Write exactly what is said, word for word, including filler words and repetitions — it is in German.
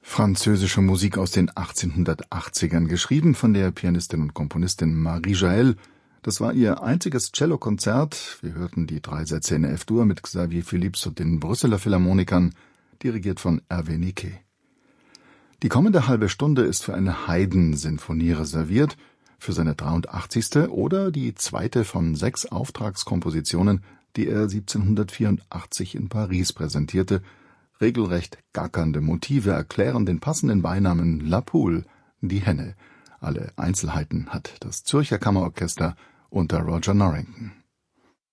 Französische Musik aus den achtzehnhundertachtzigern, geschrieben von der Pianistin und Komponistin Marie Jaell. Das war ihr einziges Cellokonzert. Wir hörten die drei Sätze in F-Dur mit Xavier Philips und den Brüsseler Philharmonikern, dirigiert von Hervé Niquet. Die kommende halbe Stunde ist für eine Haydn-Sinfonie reserviert, für seine dreiundachtzigste oder die zweite von sechs Auftragskompositionen, die er siebzehnhundertvierundachtzig in Paris präsentierte. Regelrecht gackernde Motive erklären den passenden Beinamen La Poule, die Henne. Alle Einzelheiten hat das Zürcher Kammerorchester unter Roger Norrington.